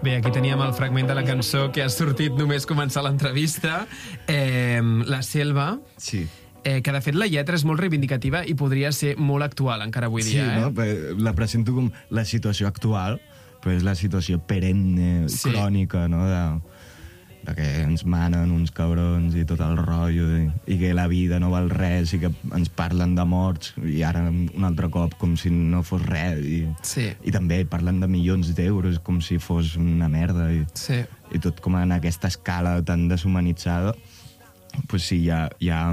Bé, aquí teníem el fragment de la cançó que ha sortit només començar l'entrevista, La Selva, Sí. Que de fet la lletra és molt reivindicativa i podria ser molt actual encara avui dia. Sí, no? La presento com la situació actual, però és la situació perenne, crònica, no? De que ens manen uns cabrons i tot el rotllo, i que la vida no val res, i que ens parlen de morts, i ara un altre cop com si no fos res, i també parlen de milions d'euros com si fos una merda, i tot com en aquesta escala tan deshumanitzada. Pues sí, ja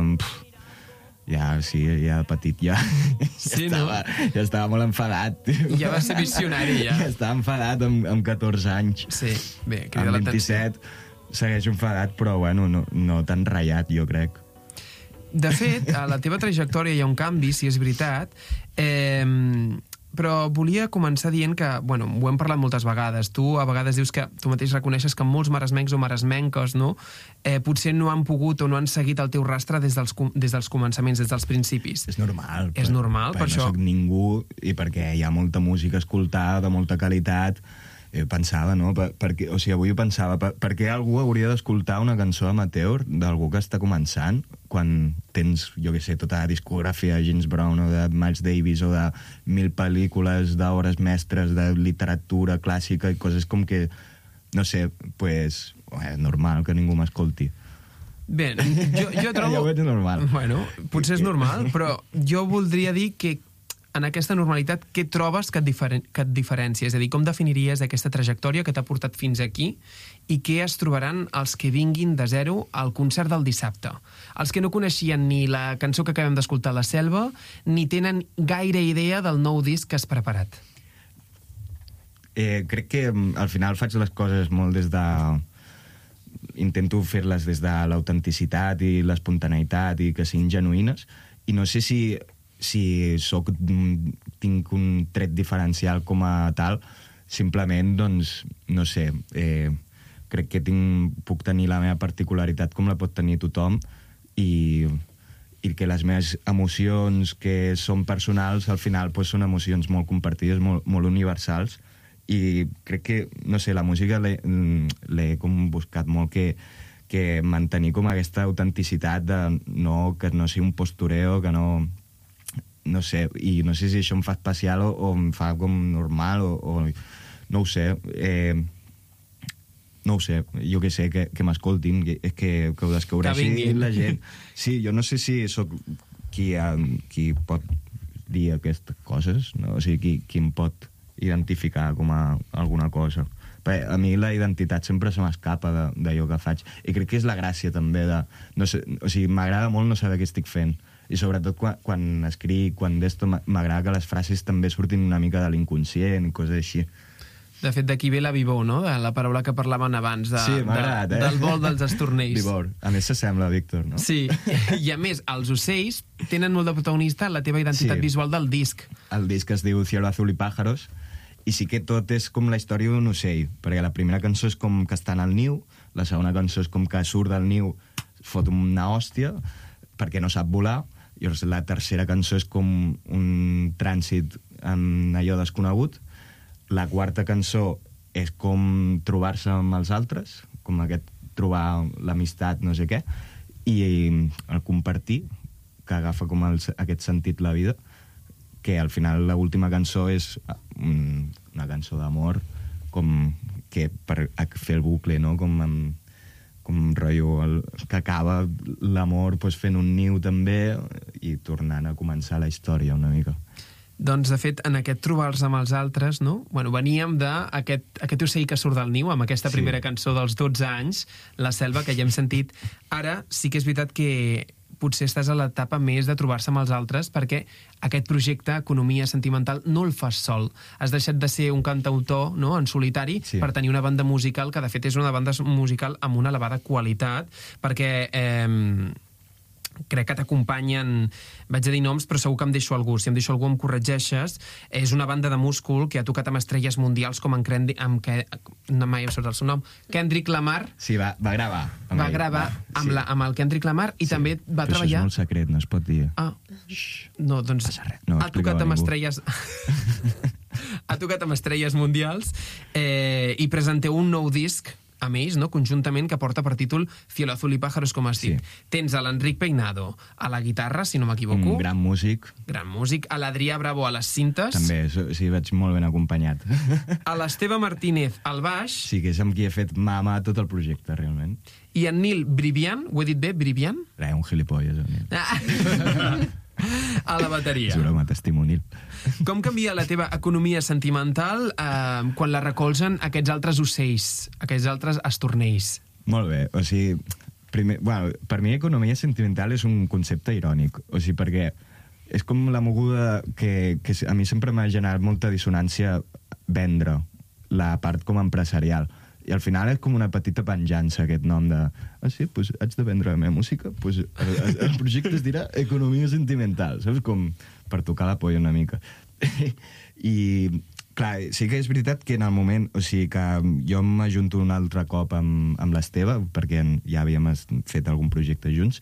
petit, ja estava molt enfadat. Ja va ser visionari, ja. Ja estava enfadat amb 14 anys. Sí, bé, crida amb l'atenció. 27 segueixo enfadat, però bueno, no tan ratllat, jo crec. De fet, a la teva trajectòria hi ha un canvi, si és veritat, però volia començar dient que, bueno, ho hem parlat moltes vegades, tu a vegades dius que tu mateix reconeixes que molts maresmencs o maresmenques, no?, potser no han pogut o no han seguit el teu rastre des dels començaments, des dels principis. És normal. És normal, per això. No soc ningú, i perquè hi ha molta música a escoltar, de molta qualitat. Pensava, no? O sigui, avui ho pensava, per què algú hauria d'escoltar una cançó amateur d'algú que està començant quan tens, jo què sé, tota la discografia de James Brown o de Miles Davis o de 1000 pel·lícules d'obres mestres de literatura clàssica i coses com que, no sé, pues, normal que ningú m'escolti. Bé, jo trobo... Jo ho veig normal. Bueno, potser és normal, però jo voldria dir que en aquesta normalitat, què trobes que et diferencia? És a dir, com definiries aquesta trajectòria que t'ha portat fins aquí i què es trobaran els que vinguin de zero al concert del dissabte? Els que no coneixien ni la cançó que acabem d'escoltar, La Selva, ni tenen gaire idea del nou disc que has preparat. Crec que al final faig les coses molt des de... Intento fer-les des de l'autenticitat i l'espontaneïtat i que siguin genuïnes, i no sé si tinc un tret diferencial com a tal, simplement, doncs, no sé, crec que puc tenir la meva particularitat com la pot tenir tothom, i que les meves emocions que són personals, al final, doncs, són emocions molt compartides, molt universals, i crec que, no sé, la música l'he com buscat molt que mantenir com aquesta autenticitat de que no sigui un postureo, que no sé, i no sé si això em fa especial o em fa com normal o no ho sé, jo que sé, que m'escoltin, que ho descobreixi la gent. Sí, jo no sé si sóc qui pot dir aquestes coses, no? O sigui, qui em pot identificar com a alguna cosa. Perquè a mi la identitat sempre se m'escapa d'allò que faig, i crec que és la gràcia també de... No sé, o sigui, m'agrada molt no saber què estic fent, i sobretot quan escric, quan d'esto, m'agrada que les frases també surtin una mica de l'inconscient i coses així. De fet, d'aquí ve la vivor, no?, de la paraula que parlaven abans, sí, m'agrada, del vol dels estornells. Vivor. A més s'assembla, Víctor, no? Sí, i a més, els ocells tenen molt de protagonista la teva identitat visual del disc. El disc es diu Cielo azul y pájaros, i sí que tot és com la història d'un ocell, perquè la primera cançó és com que està en el niu, la segona cançó és com que surt del niu, fot una hòstia, perquè no sap volar. Llavors la tercera cançó és com un trànsit en allò desconegut. La quarta cançó és com trobar-se amb els altres, com aquest trobar l'amistat, no sé què, i el compartir, que agafa com aquest sentit la vida, que al final l'última cançó és una cançó d'amor, com que per fer el bucle, no?, com rotllo que acaba l'amor fent un niu també i tornant a començar la història una mica. Doncs, de fet, en aquest trobar-se amb els altres, no? Bueno, veníem d'aquest ocell que surt del niu, amb aquesta primera cançó dels 12 anys, La Selva, que ja hem sentit. Ara sí que és veritat que potser estàs a l'etapa més de trobar-se amb els altres, perquè aquest projecte, Economia Sentimental, no el fas sol. Has deixat de ser un cantautor, no?, en solitari, per tenir una banda musical, que de fet és una banda musical amb una elevada qualitat, perquè crec que t'acompanyen, vaig a dir noms, però segur que em deixo algú. Si em deixo algú em corregeixes. És una banda de múscul que ha tocat amb estrelles mundials com no mai em surt el seu nom, Kendrick Lamar. Sí, va gravar. Va gravar amb el Kendrick Lamar i també va treballar... Però això és molt secret, no es pot dir. No, doncs ha tocat amb estrelles... Ha tocat amb estrelles mundials i presenteu un nou disc amb ells, no? Conjuntament, que porta per títol Cielo azul y pájaros, com has dit. Tens a l'Enric Peinado a la guitarra, si no m'equivoco. Un gran músic. Gran músic. A l'Adrià Bravo a les cintes. També, sí, vaig molt ben acompanyat. A l'Esteve Martínez al baix. Sí, que és amb qui he fet mà tot el projecte, realment. I en Nil Bribian, ho he dit bé, Bribian? Un gilipolles, el Nil. A la bateria. És broma, t'estimo, Nil. Com canvia la teva economia sentimental quan la recolzen aquests altres ocells, aquests altres estornells? Molt bé, o sigui, per mi economia sentimental és un concepte irònic, o sigui, perquè és com la moguda que a mi sempre m'ha generat molta dissonància vendre la part com a empresarial. I al final és com una petita penjança, aquest nom de... sí, doncs haig de vendre la meva música? Doncs el projecte es dirà Economia Sentimental, saps? Com per tocar la polla una mica. I, clar, sí que és veritat que en el moment... O sigui, que jo m'ajunto un altre cop amb l'Esteve, perquè ja havíem fet algun projecte junts,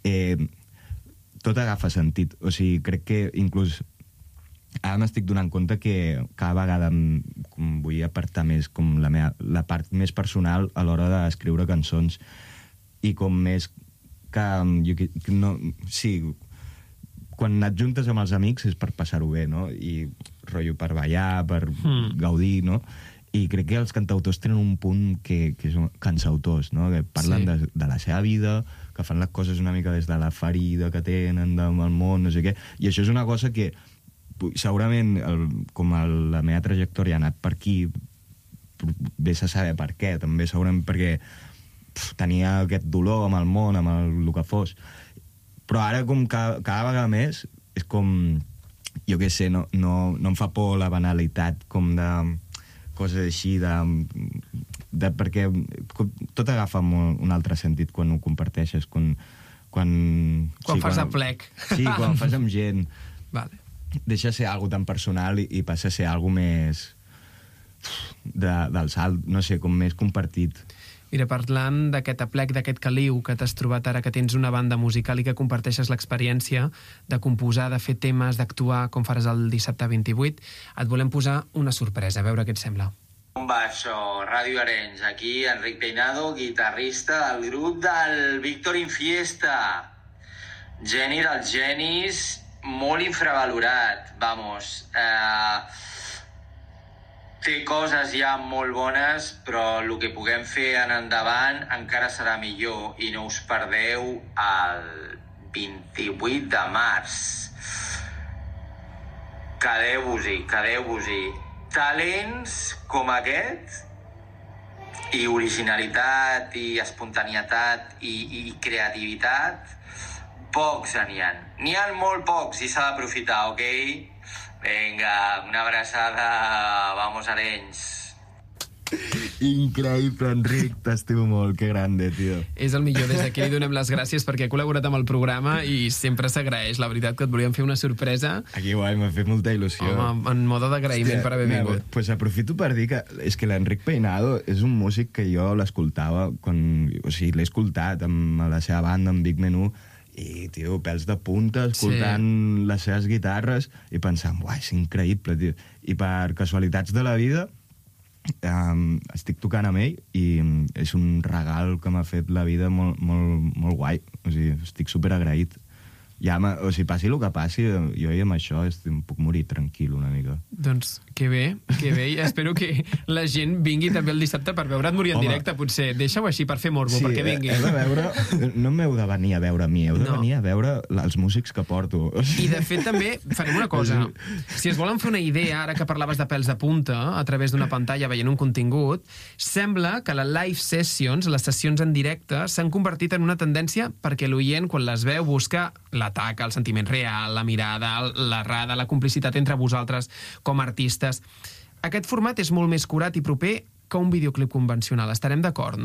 tot agafa sentit. O sigui, crec que inclús... Ara m'estic donant compte que cada vegada vull apartar més com la part més personal a l'hora d'escriure cançons i com més que sí, quan et juntes amb els amics és per passar-ho bé, no? I rotllo per ballar, per gaudir, no? I crec que els cantautors tenen un punt que són cansautors, no? Que parlen de la seva vida, que fan les coses una mica des de la ferida que tenen del món, no sé què, i això és una cosa que segurament, com la meva trajectòria ha anat per aquí, vés a saber per què, també segurament perquè tenia aquest dolor amb el món, amb el que fos. Però ara, com cada vegada més, és com, jo què sé, no em fa por la banalitat, com de coses així, perquè tot agafa un altre sentit quan ho comparteixes, quan fas a plec. Sí, quan fas amb gent. Vale. Deixa ser algo tan personal i passa a ser algo més del salt, no sé, com més compartit. Mira, parlant d'aquest aplec, d'aquest caliu que t'has trobat ara, que tens una banda musical i que comparteixes l'experiència de composar, de fer temes, d'actuar, com faràs el dissabte 28, et volem posar una sorpresa, a veure què et sembla. Com va això? Ràdio Arenys, aquí Enric Peinado, guitarrista del grup del Víctor Infiesta. Geni dels genis, molt infravalorat, vamos. Té coses ja molt bones, però el que puguem fer en endavant encara serà millor i no us perdeu el 28 de març. Quedeu-vos-hi. Talents com aquest i originalitat i espontanietat i creativitat, pocs n'hi ha. N'hi ha molt pocs i s'ha d'aprofitar, ok? Vinga, una abraçada, vamos Arenys. Increïble, Enric, t'estimo molt, que grande, tio. És el millor, des d'aquí li donem les gràcies perquè ha col·laborat amb el programa i sempre s'agraeix, la veritat, que et volíem fer una sorpresa. Aquí guai, m'ha fet molta il·lusió. Home, en moda d'agraïment per haver vingut. Pues aprofito per dir que és que l'Enric Peinado és un músic que jo l'escoltava l'he escoltat amb la seva banda, amb Big Menú, i, tio, pèls de punta, escoltant les seves guitarres i pensant, uai, és increïble, tio. I per casualitats de la vida estic tocant amb ell i és un regal que m'ha fet la vida molt, molt, molt guai. O sigui, estic superagraït. Ja, passi el que passi, jo amb això em puc morir tranquil una mica. Doncs que bé, i espero que la gent vingui també el dissabte per veure't morir en directe, potser. Deixa-ho així per fer morbo, perquè vingui. No m'heu de venir a veure a mi, heu de venir a veure els músics que porto. I de fet també farem una cosa. Si es volen fer una idea, ara que parlaves de pèls de punta, a través d'una pantalla veient un contingut, sembla que les live sessions, les sessions en directe, s'han convertit en una tendència perquè l'oient, quan les veu, busca l'atac, el sentiment real, la mirada, l'errada, la complicitat entre vosaltres com a artistes. Aquest format és molt més curat i proper que un videoclip convencional. Estarem d'acord, no?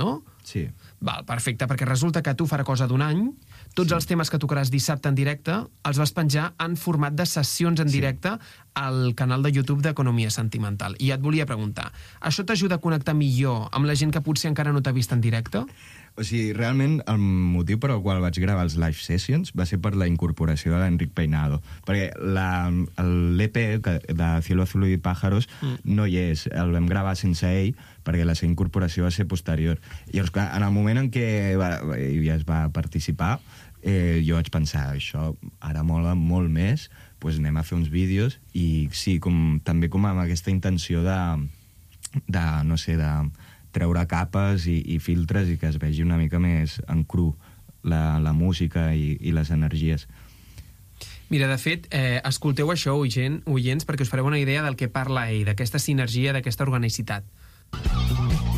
Sí. Val, perfecte, perquè resulta que tu farà cosa d'un any, tots els temes que tocaràs dissabte en directe els vas penjar en format de sessions en directe al canal de YouTube d'Economia Sentimental. I et volia preguntar, això t'ajuda a connectar millor amb la gent que potser encara no t'ha vist en directe? O sigui, realment el motiu per al qual vaig gravar els live sessions va ser per la incorporació de l'Enric Peinado, perquè l'EP de Cielo Azul y Pájaros no hi és, el vam gravar sense ell perquè la seva incorporació va ser posterior. Llavors, clar, en el moment en què ja es va participar, jo vaig pensar, això ara mola molt més, doncs anem a fer uns vídeos, i sí, també com amb aquesta intenció de no sé, de treure capes i filtres i que es vegi una mica més en cru la música i les energies. Mira, de fet, escolteu això, oients, perquè us fareu una idea del que parla ell, d'aquesta sinergia, d'aquesta organicitat.